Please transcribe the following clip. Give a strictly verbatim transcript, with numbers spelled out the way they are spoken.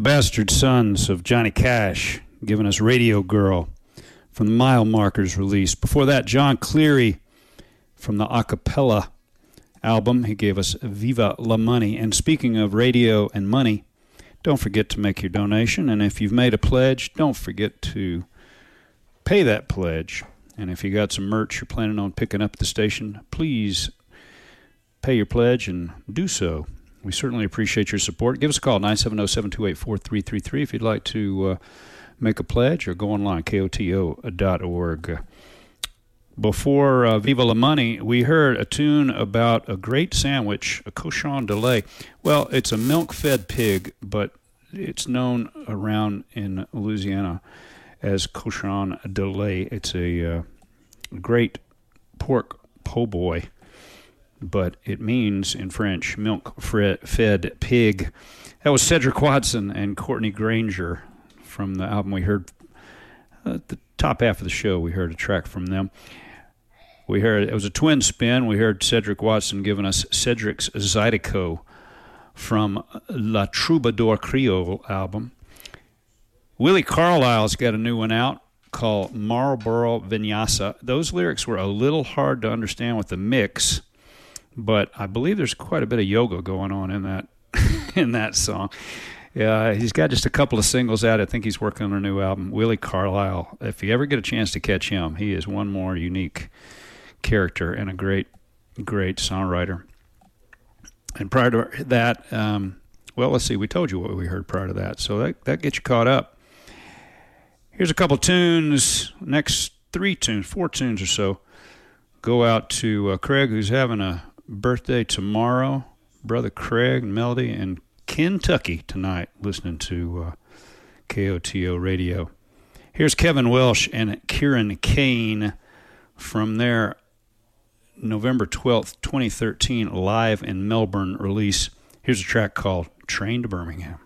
Bastard Sons of Johnny Cash, giving us Radio Girl from the Mile Markers release. Before that, John Cleary from the Acapella album. He gave us Viva La Money. And speaking of radio and money, don't forget to make your donation. And if you've made a pledge, don't forget to pay that pledge. And if you got some merch you're planning on picking up at the station, please pay your pledge and do so. We certainly appreciate your support. Give us a call, nine seven zero, seven two eight, four three three three, if you'd like to uh, make a pledge, or go online, K O T O dot org. Before uh, Viva La Money, we heard a tune about a great sandwich, a cochon de lait. Well, it's a milk-fed pig, but it's known around in Louisiana as cochon de lait. It's a uh, great pork po' boy, but it means in French milk-fed pig. That was Cedric Watson and Courtney Granger from the album we heard. At the top half of the show, we heard a track from them. We heard, it was a twin spin. We heard Cedric Watson giving us Cedric's Zydeco from La Troubadour Creole album. Willie Carlisle's got a new one out called Marlboro Vinyasa. Those lyrics were a little hard to understand with the mix, but I believe there's quite a bit of yoga going on in that in that song. Yeah, he's got just a couple of singles out. I think he's working on a new album. Willie Carlisle. If you ever get a chance to catch him, he is one more unique character and a great, great songwriter. And prior to that, um, well, let's see. We told you what we heard prior to that, so that that gets you caught up. Here's a couple tunes. Next three tunes, four tunes or so, go out to uh, Craig, who's having a birthday tomorrow. Brother Craig and Melody in Kentucky tonight, listening to uh, K O T O Radio. Here's Kevin Welsh and Kieran Kane from their November twelfth, twenty thirteen live in Melbourne release. Here's a track called Train to Birmingham.